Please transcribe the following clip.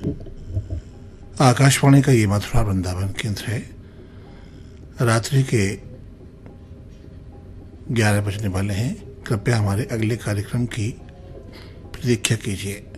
आकाशवाणी का ये मथुरा वृंदावन केंद्र है। रात्रि के 11 बजने वाले हैं। कृपया हमारे अगले कार्यक्रम की प्रतीक्षा कीजिए।